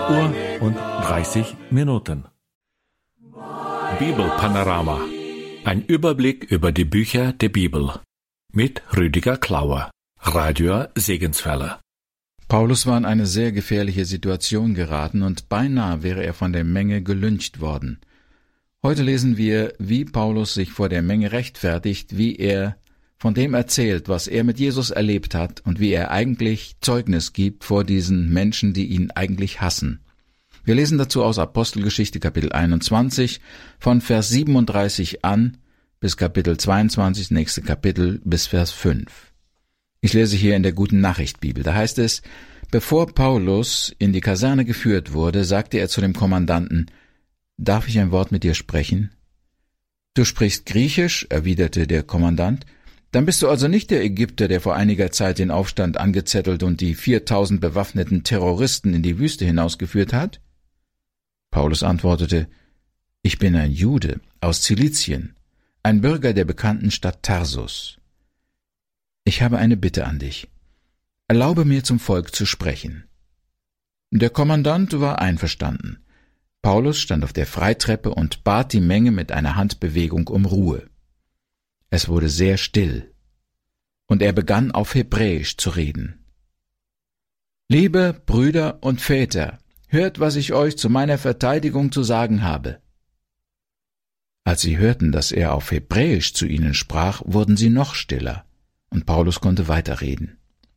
12:30 Bibelpanorama. Ein Überblick über die Bücher der Bibel. Mit Rüdiger Klauer, Radio Segenswelle. Paulus war in eine sehr gefährliche Situation geraten und beinahe wäre er von der Menge gelyncht worden. Heute lesen wir, wie Paulus sich vor der Menge rechtfertigt, wie er von dem erzählt, was er mit Jesus erlebt hat und wie er eigentlich Zeugnis gibt vor diesen Menschen, die ihn eigentlich hassen. Wir lesen dazu aus Apostelgeschichte Kapitel 21 von Vers 37 an bis Kapitel 22, nächste Kapitel bis Vers 5. Ich lese hier in der Guten Nachricht Bibel. Da heißt es: Bevor Paulus in die Kaserne geführt wurde, sagte er zu dem Kommandanten: »Darf ich ein Wort mit dir sprechen?« »Du sprichst Griechisch«, erwiderte der Kommandant. »Dann bist du also nicht der Ägypter, der vor einiger Zeit den Aufstand angezettelt und die 4000 bewaffneten Terroristen in die Wüste hinausgeführt hat?« Paulus antwortete: »Ich bin ein Jude aus Zilizien, ein Bürger der bekannten Stadt Tarsus. Ich habe eine Bitte an dich. Erlaube mir, zum Volk zu sprechen.« Der Kommandant war einverstanden. Paulus stand auf der Freitreppe und bat die Menge mit einer Handbewegung um Ruhe. Es wurde sehr still, und er begann auf Hebräisch zu reden. »Liebe Brüder und Väter, hört, was ich euch zu meiner Verteidigung zu sagen habe.« Als sie hörten, dass er auf Hebräisch zu ihnen sprach, wurden sie noch stiller, und Paulus konnte weiterreden.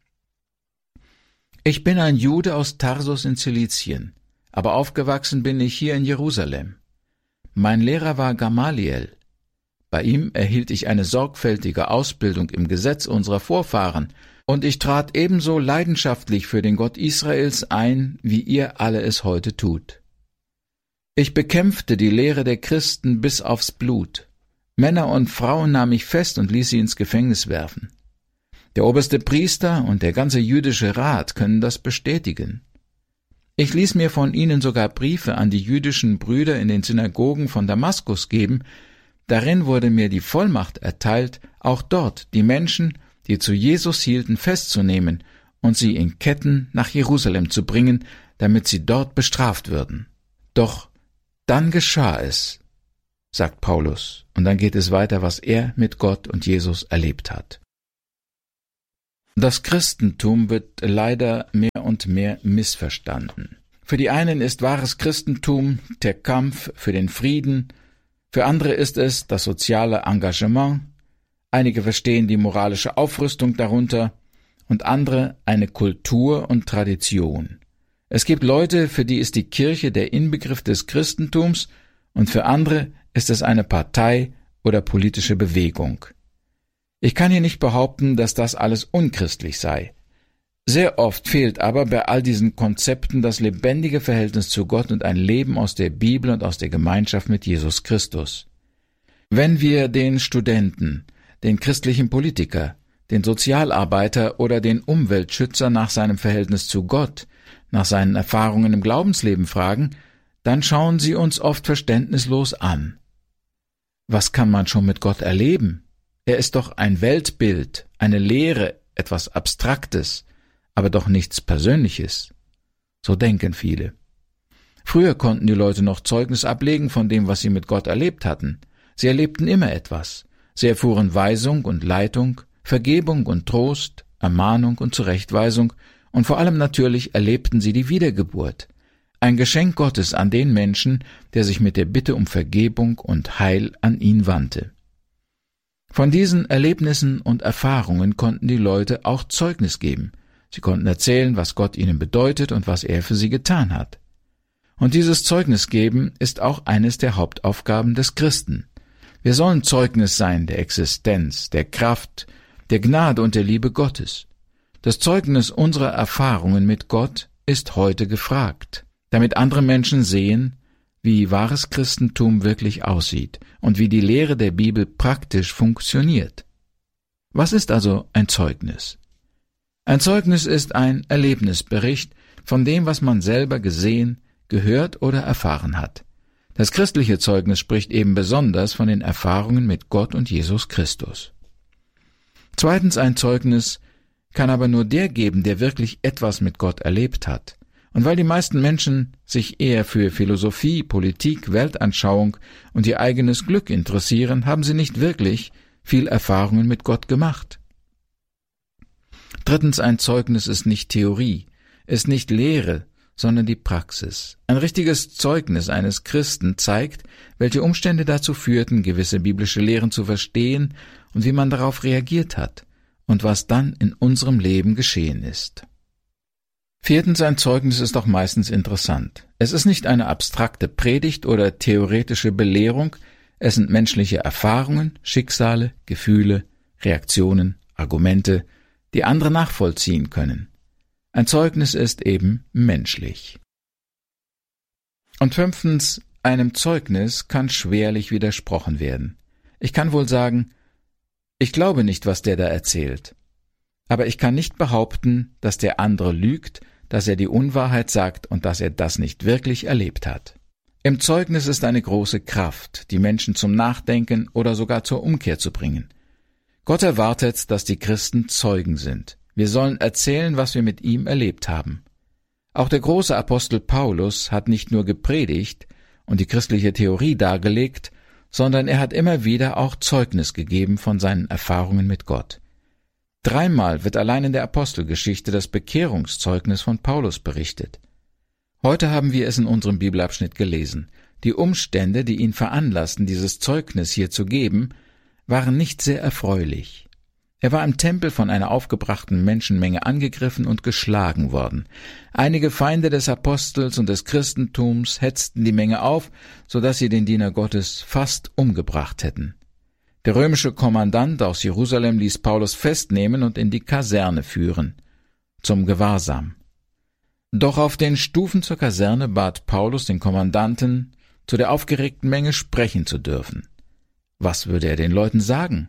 »Ich bin ein Jude aus Tarsus in Zilizien, aber aufgewachsen bin ich hier in Jerusalem. Mein Lehrer war Gamaliel. Bei ihm erhielt ich eine sorgfältige Ausbildung im Gesetz unserer Vorfahren, und ich trat ebenso leidenschaftlich für den Gott Israels ein, wie ihr alle es heute tut. Ich bekämpfte die Lehre der Christen bis aufs Blut. Männer und Frauen nahm ich fest und ließ sie ins Gefängnis werfen. Der oberste Priester und der ganze jüdische Rat können das bestätigen. Ich ließ mir von ihnen sogar Briefe an die jüdischen Brüder in den Synagogen von Damaskus geben. Darin wurde mir die Vollmacht erteilt, auch dort die Menschen, die zu Jesus hielten, festzunehmen und sie in Ketten nach Jerusalem zu bringen, damit sie dort bestraft würden. Doch dann geschah es, sagt Paulus, und dann geht es weiter, was er mit Gott und Jesus erlebt hat. Das Christentum wird leider mehr und mehr missverstanden. Für die einen ist wahres Christentum der Kampf für den Frieden, für andere ist es das soziale Engagement, einige verstehen die moralische Aufrüstung darunter und andere eine Kultur und Tradition. Es gibt Leute, für die ist die Kirche der Inbegriff des Christentums und für andere ist es eine Partei oder politische Bewegung. Ich kann hier nicht behaupten, dass das alles unchristlich sei. Sehr oft fehlt aber bei all diesen Konzepten das lebendige Verhältnis zu Gott und ein Leben aus der Bibel und aus der Gemeinschaft mit Jesus Christus. Wenn wir den Studenten, den christlichen Politiker, den Sozialarbeiter oder den Umweltschützer nach seinem Verhältnis zu Gott, nach seinen Erfahrungen im Glaubensleben fragen, dann schauen sie uns oft verständnislos an. Was kann man schon mit Gott erleben? Er ist doch ein Weltbild, eine Lehre, etwas Abstraktes, aber doch nichts Persönliches. So denken viele. Früher konnten die Leute noch Zeugnis ablegen von dem, was sie mit Gott erlebt hatten. Sie erlebten immer etwas. Sie erfuhren Weisung und Leitung, Vergebung und Trost, Ermahnung und Zurechtweisung, und vor allem natürlich erlebten sie die Wiedergeburt. Ein Geschenk Gottes an den Menschen, der sich mit der Bitte um Vergebung und Heil an ihn wandte. Von diesen Erlebnissen und Erfahrungen konnten die Leute auch Zeugnis geben. Sie konnten erzählen, was Gott ihnen bedeutet und was er für sie getan hat. Und dieses Zeugnisgeben ist auch eines der Hauptaufgaben des Christen. Wir sollen Zeugnis sein der Existenz, der Kraft, der Gnade und der Liebe Gottes. Das Zeugnis unserer Erfahrungen mit Gott ist heute gefragt, damit andere Menschen sehen, wie wahres Christentum wirklich aussieht und wie die Lehre der Bibel praktisch funktioniert. Was ist also ein Zeugnis? Ein Zeugnis ist ein Erlebnisbericht von dem, was man selber gesehen, gehört oder erfahren hat. Das christliche Zeugnis spricht eben besonders von den Erfahrungen mit Gott und Jesus Christus. Zweitens, ein Zeugnis kann aber nur der geben, der wirklich etwas mit Gott erlebt hat Und weil die meisten Menschen sich eher für Philosophie, Politik, Weltanschauung und ihr eigenes Glück interessieren, haben sie nicht wirklich viel Erfahrungen mit Gott gemacht. Drittens, ein Zeugnis ist nicht Theorie, ist nicht Lehre, sondern die Praxis. Ein richtiges Zeugnis eines Christen zeigt, welche Umstände dazu führten, gewisse biblische Lehren zu verstehen und wie man darauf reagiert hat und was dann in unserem Leben geschehen ist. Viertens, ein Zeugnis ist auch meistens interessant. Es ist nicht eine abstrakte Predigt oder theoretische Belehrung, es sind menschliche Erfahrungen, Schicksale, Gefühle, Reaktionen, Argumente, die andere nachvollziehen können. Ein Zeugnis ist eben menschlich. Und fünftens, einem Zeugnis kann schwerlich widersprochen werden. Ich kann wohl sagen, ich glaube nicht, was der da erzählt. Aber ich kann nicht behaupten, dass der andere lügt, dass er die Unwahrheit sagt und dass er das nicht wirklich erlebt hat. Im Zeugnis ist eine große Kraft, die Menschen zum Nachdenken oder sogar zur Umkehr zu bringen. Gott erwartet, dass die Christen Zeugen sind. Wir sollen erzählen, was wir mit ihm erlebt haben. Auch der große Apostel Paulus hat nicht nur gepredigt und die christliche Theorie dargelegt, sondern er hat immer wieder auch Zeugnis gegeben von seinen Erfahrungen mit Gott. 3-mal wird allein in der Apostelgeschichte das Bekehrungszeugnis von Paulus berichtet. Heute haben wir es in unserem Bibelabschnitt gelesen. Die Umstände, die ihn veranlassten, dieses Zeugnis hier zu geben, waren nicht sehr erfreulich. Er war im Tempel von einer aufgebrachten Menschenmenge angegriffen und geschlagen worden. Einige Feinde des Apostels und des Christentums hetzten die Menge auf, so dass sie den Diener Gottes fast umgebracht hätten. Der römische Kommandant aus Jerusalem ließ Paulus festnehmen und in die Kaserne führen, zum Gewahrsam. Doch auf den Stufen zur Kaserne bat Paulus den Kommandanten, zu der aufgeregten Menge sprechen zu dürfen. Was würde er den Leuten sagen?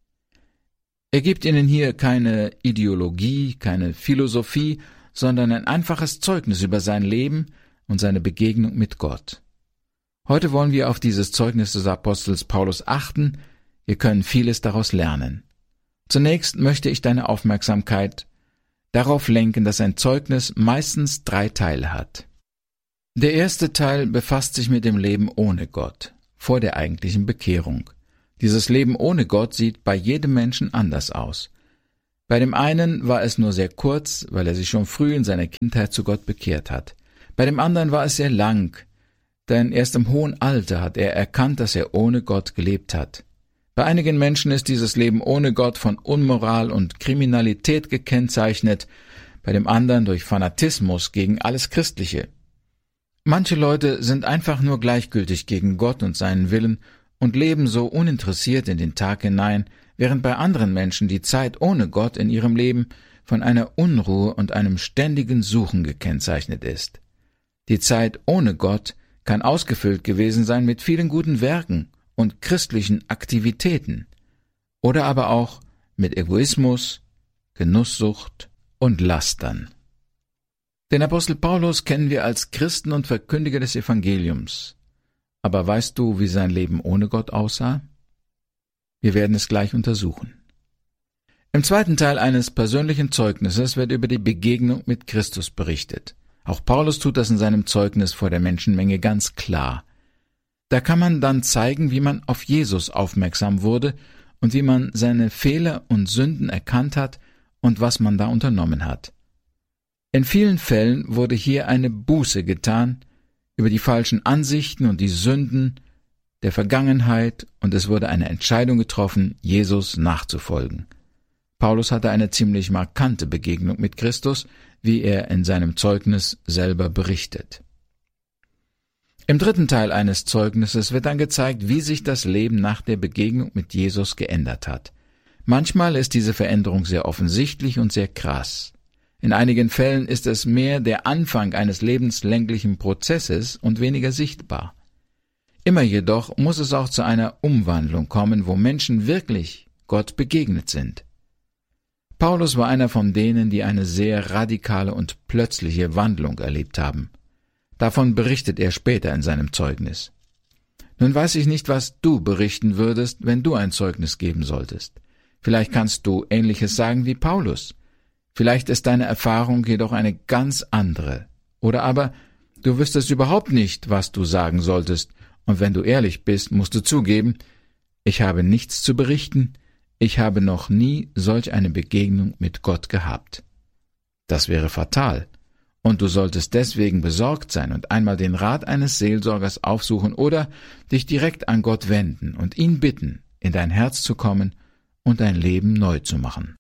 Er gibt ihnen hier keine Ideologie, keine Philosophie, sondern ein einfaches Zeugnis über sein Leben und seine Begegnung mit Gott. Heute wollen wir auf dieses Zeugnis des Apostels Paulus achten. Wir können vieles daraus lernen. Zunächst möchte ich deine Aufmerksamkeit darauf lenken, dass ein Zeugnis meistens 3 Teile hat. Der erste Teil befasst sich mit dem Leben ohne Gott, vor der eigentlichen Bekehrung. Dieses Leben ohne Gott sieht bei jedem Menschen anders aus. Bei dem einen war es nur sehr kurz, weil er sich schon früh in seiner Kindheit zu Gott bekehrt hat. Bei dem anderen war es sehr lang, denn erst im hohen Alter hat er erkannt, dass er ohne Gott gelebt hat. Bei einigen Menschen ist dieses Leben ohne Gott von Unmoral und Kriminalität gekennzeichnet, bei dem anderen durch Fanatismus gegen alles Christliche. Manche Leute sind einfach nur gleichgültig gegen Gott und seinen Willen und leben so uninteressiert in den Tag hinein, während bei anderen Menschen die Zeit ohne Gott in ihrem Leben von einer Unruhe und einem ständigen Suchen gekennzeichnet ist. Die Zeit ohne Gott kann ausgefüllt gewesen sein mit vielen guten Werken und christlichen Aktivitäten oder aber auch mit Egoismus, Genusssucht und Lastern. Den Apostel Paulus kennen wir als Christen und Verkündiger des Evangeliums. Aber weißt du, wie sein Leben ohne Gott aussah? Wir werden es gleich untersuchen. Im zweiten Teil eines persönlichen Zeugnisses wird über die Begegnung mit Christus berichtet. Auch Paulus tut das in seinem Zeugnis vor der Menschenmenge ganz klar. Da kann man dann zeigen, wie man auf Jesus aufmerksam wurde und wie man seine Fehler und Sünden erkannt hat und was man da unternommen hat. In vielen Fällen wurde hier eine Buße getan über die falschen Ansichten und die Sünden der Vergangenheit und es wurde eine Entscheidung getroffen, Jesus nachzufolgen. Paulus hatte eine ziemlich markante Begegnung mit Christus, wie er in seinem Zeugnis selber berichtet. Im dritten Teil eines Zeugnisses wird dann gezeigt, wie sich das Leben nach der Begegnung mit Jesus geändert hat. Manchmal ist diese Veränderung sehr offensichtlich und sehr krass. In einigen Fällen ist es mehr der Anfang eines lebenslänglichen Prozesses und weniger sichtbar. Immer jedoch muss es auch zu einer Umwandlung kommen, wo Menschen wirklich Gott begegnet sind. Paulus war einer von denen, die eine sehr radikale und plötzliche Wandlung erlebt haben. Davon berichtet er später in seinem Zeugnis. Nun weiß ich nicht, was du berichten würdest, wenn du ein Zeugnis geben solltest. Vielleicht kannst du Ähnliches sagen wie Paulus. Vielleicht ist deine Erfahrung jedoch eine ganz andere Oder aber, du wüsstest überhaupt nicht, was du sagen solltest, und wenn du ehrlich bist, musst du zugeben, ich habe nichts zu berichten, ich habe noch nie solch eine Begegnung mit Gott gehabt. Das wäre fatal, und du solltest deswegen besorgt sein und einmal den Rat eines Seelsorgers aufsuchen oder dich direkt an Gott wenden und ihn bitten, in dein Herz zu kommen und dein Leben neu zu machen.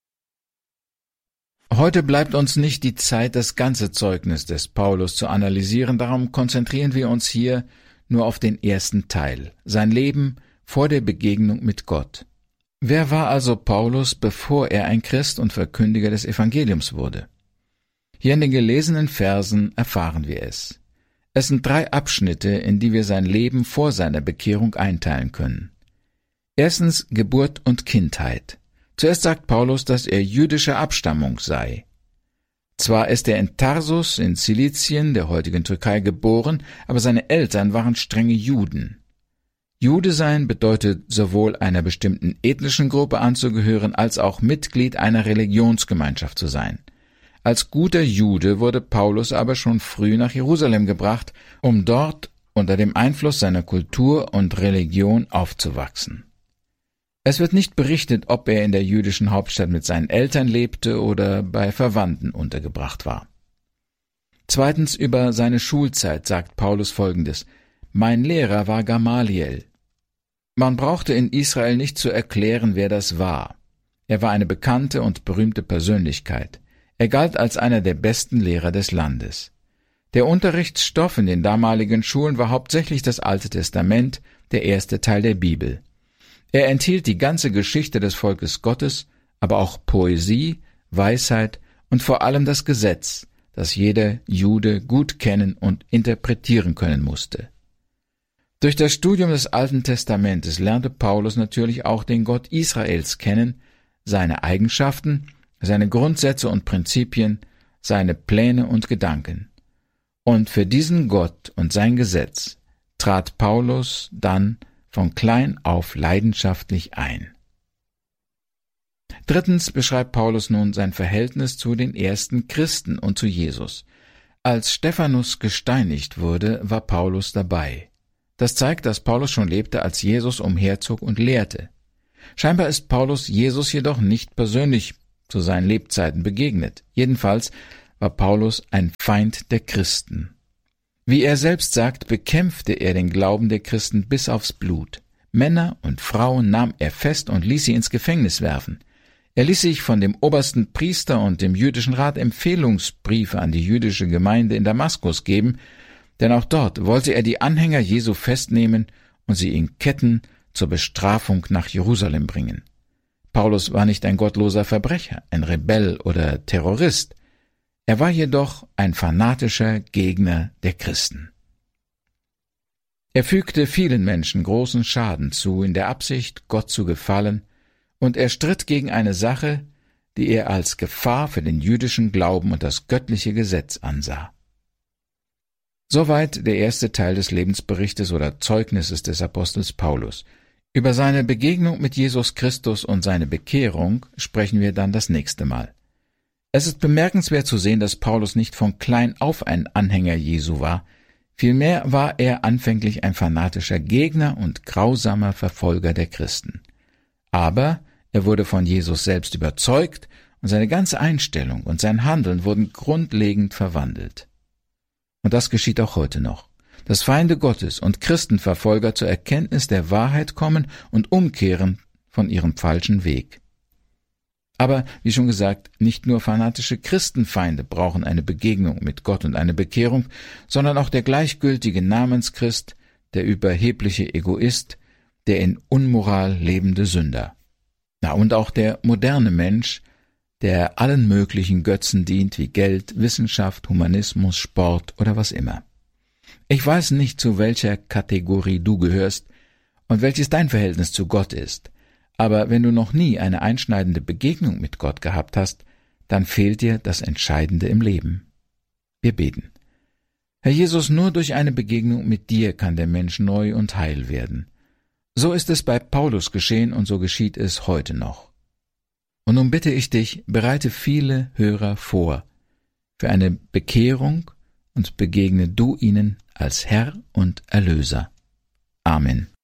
Heute bleibt uns nicht die Zeit, das ganze Zeugnis des Paulus zu analysieren, darum konzentrieren wir uns hier nur auf den ersten Teil, sein Leben vor der Begegnung mit Gott. Wer war also Paulus, bevor er ein Christ und Verkündiger des Evangeliums wurde? Hier in den gelesenen Versen erfahren wir es. Es sind 3 Abschnitte, in die wir sein Leben vor seiner Bekehrung einteilen können. Erstens Geburt und Kindheit. Zuerst sagt Paulus, dass er jüdischer Abstammung sei. Zwar ist er in Tarsus in Zilizien, der heutigen Türkei, geboren, aber seine Eltern waren strenge Juden. Jude sein bedeutet sowohl einer bestimmten ethnischen Gruppe anzugehören, als auch Mitglied einer Religionsgemeinschaft zu sein. Als guter Jude wurde Paulus aber schon früh nach Jerusalem gebracht, um dort unter dem Einfluss seiner Kultur und Religion aufzuwachsen. Es wird nicht berichtet, ob er in der jüdischen Hauptstadt mit seinen Eltern lebte oder bei Verwandten untergebracht war. Zweitens über seine Schulzeit sagt Paulus Folgendes: Mein Lehrer war Gamaliel. Man brauchte in Israel nicht zu erklären, wer das war. Er war eine bekannte und berühmte Persönlichkeit. Er galt als einer der besten Lehrer des Landes. Der Unterrichtsstoff in den damaligen Schulen war hauptsächlich das Alte Testament, der erste Teil der Bibel. Er enthielt die ganze Geschichte des Volkes Gottes, aber auch Poesie, Weisheit und vor allem das Gesetz, das jeder Jude gut kennen und interpretieren können musste. Durch das Studium des Alten Testamentes lernte Paulus natürlich auch den Gott Israels kennen, seine Eigenschaften, seine Grundsätze und Prinzipien, seine Pläne und Gedanken. Und für diesen Gott und sein Gesetz trat Paulus dann von klein auf leidenschaftlich ein. Drittens beschreibt Paulus nun sein Verhältnis zu den ersten Christen und zu Jesus. Als Stephanus gesteinigt wurde, war Paulus dabei. Das zeigt, dass Paulus schon lebte, als Jesus umherzog und lehrte. Scheinbar ist Paulus Jesus jedoch nicht persönlich zu seinen Lebzeiten begegnet. Jedenfalls war Paulus ein Feind der Christen. Wie er selbst sagt, bekämpfte er den Glauben der Christen bis aufs Blut. Männer und Frauen nahm er fest und ließ sie ins Gefängnis werfen. Er ließ sich von dem obersten Priester und dem jüdischen Rat Empfehlungsbriefe an die jüdische Gemeinde in Damaskus geben, denn auch dort wollte er die Anhänger Jesu festnehmen und sie in Ketten zur Bestrafung nach Jerusalem bringen. Paulus war nicht ein gottloser Verbrecher, ein Rebell oder Terrorist. Er war jedoch ein fanatischer Gegner der Christen. Er fügte vielen Menschen großen Schaden zu, in der Absicht, Gott zu gefallen, und er stritt gegen eine Sache, die er als Gefahr für den jüdischen Glauben und das göttliche Gesetz ansah. Soweit der erste Teil des Lebensberichtes oder Zeugnisses des Apostels Paulus. Über seine Begegnung mit Jesus Christus und seine Bekehrung sprechen wir dann das nächste Mal. Es ist bemerkenswert zu sehen, dass Paulus nicht von klein auf ein Anhänger Jesu war, vielmehr war er anfänglich ein fanatischer Gegner und grausamer Verfolger der Christen. Aber er wurde von Jesus selbst überzeugt und seine ganze Einstellung und sein Handeln wurden grundlegend verwandelt. Und das geschieht auch heute noch, dass Feinde Gottes und Christenverfolger zur Erkenntnis der Wahrheit kommen und umkehren von ihrem falschen Weg. Aber, wie schon gesagt, nicht nur fanatische Christenfeinde brauchen eine Begegnung mit Gott und eine Bekehrung, sondern auch der gleichgültige Namenschrist, der überhebliche Egoist, der in Unmoral lebende Sünder. Und auch der moderne Mensch, der allen möglichen Götzen dient, wie Geld, Wissenschaft, Humanismus, Sport oder was immer. Ich weiß nicht, zu welcher Kategorie du gehörst und welches dein Verhältnis zu Gott ist. Aber wenn du noch nie eine einschneidende Begegnung mit Gott gehabt hast, dann fehlt dir das Entscheidende im Leben. Wir beten. Herr Jesus, nur durch eine Begegnung mit dir kann der Mensch neu und heil werden. So ist es bei Paulus geschehen und so geschieht es heute noch. Und nun bitte ich dich, bereite viele Hörer vor für eine Bekehrung und begegne du ihnen als Herr und Erlöser. Amen.